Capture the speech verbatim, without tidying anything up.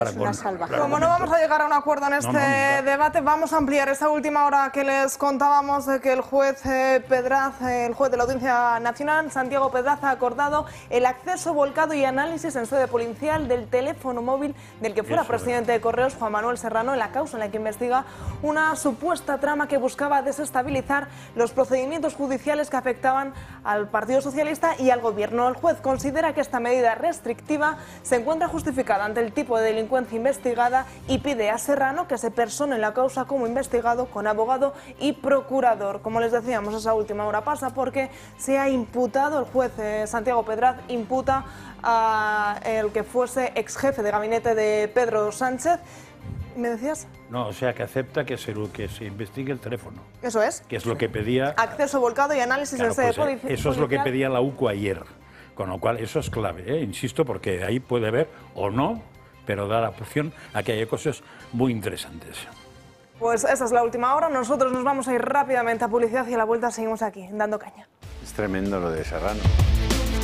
Es una salvaje. Como no vamos a llegar a un acuerdo en este No, no, debate, vamos a ampliar esta última hora que les contábamos de que el juez eh, Pedraz, eh, el juez de la Audiencia Nacional, Santiago Pedraz, ha acordado el acceso, volcado y análisis en sede policial del teléfono móvil del que fuera Eso presidente de Correos, Juan Manuel Serrano, en la causa en la que investiga una supuesta trama que buscaba desestabilizar los procedimientos judiciales que afectaban al Partido Socialista y al Gobierno. El juez considera que esta medida restrictiva se encuentra justificada ante el tipo de delincuencia investigada y pide a Serrano que se persone en la causa como investigado con abogado y procurador. Como les decíamos, esa última hora pasa porque se ha imputado, el juez eh, Santiago Pedraz imputa a el que fuese ex jefe de gabinete de Pedro Sánchez. ¿Me decías? No, o sea, que acepta que se, que se investigue el teléfono. Eso es. Que es lo que pedía... Acceso, volcado y análisis Claro, en sede pues, eh, policial. eso es lo que pedía la U C O ayer. Con lo cual, eso es clave, ¿eh? Insisto, porque ahí puede haber o no, pero da la opción a que haya cosas muy interesantes. Pues esa es la última hora. Nosotros nos vamos a ir rápidamente a publicidad y a la vuelta seguimos aquí, dando caña. Es tremendo lo de Serrano.